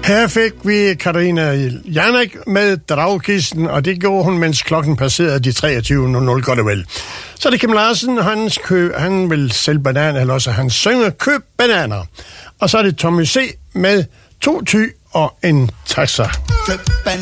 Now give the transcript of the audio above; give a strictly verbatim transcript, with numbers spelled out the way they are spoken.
Her fik vi Katarina Janek med Dragkisten, og det gjorde hun, mens klokken passerede de treogtyve nul nul, godt og vel. Så er det Kim Larsen, han, kø, han vil sælge bananer, eller også han synger køb bananer. Og så er det Tommy C. med to ty og en taxa.